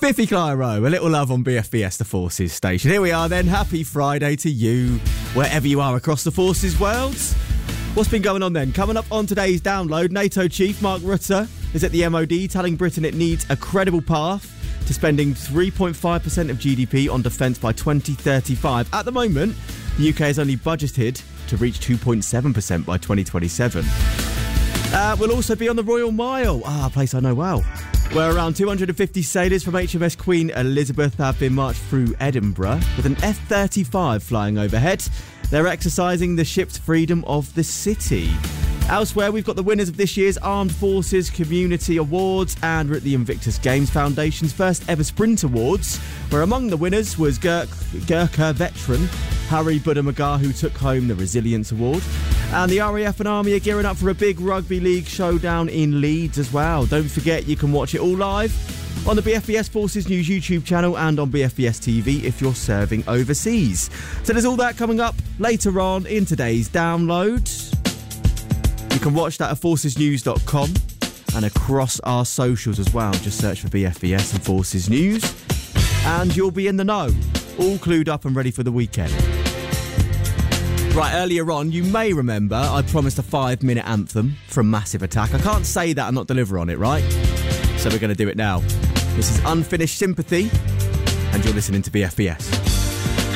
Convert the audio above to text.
Biffy Clyro, a little love on BFBS, the Forces station. Here we are then. Happy Friday to you, wherever you are across the Forces world. What's been going on then? Coming up on today's download, NATO chief Mark Rutte is at the MOD telling Britain it needs a credible path to spending 3.5% of GDP on defence by 2035. At the moment, the UK is only budgeted to reach 2.7% by 2027. We'll also be on the Royal Mile, a place I know well, where around 250 sailors from HMS Queen Elizabeth have been marched through Edinburgh with an F-35 flying overhead. They're exercising the ship's freedom of the city. Elsewhere, we've got the winners of this year's Armed Forces Community Awards, and we're at the Invictus Games Foundation's first ever Sprint Awards, where among the winners was Gurkha veteran Harry Buddha-Magar, who took home the Resilience Award. And the RAF and Army are gearing up for a big rugby league showdown in Leeds as well. Don't forget, you can watch it all live on the BFBS Forces News YouTube channel and on BFBS TV if you're serving overseas. So there's all that coming up later on in today's download. You can watch that at forcesnews.com and across our socials as well. Just search for BFBS and Forces News and you'll be in the know, all clued up and ready for the weekend. Right, earlier on, you may remember I promised a 5-minute anthem from Massive Attack. I can't say that and not deliver on it, right? So we're going to do it now. This is Unfinished Sympathy, and you're listening to BFBS.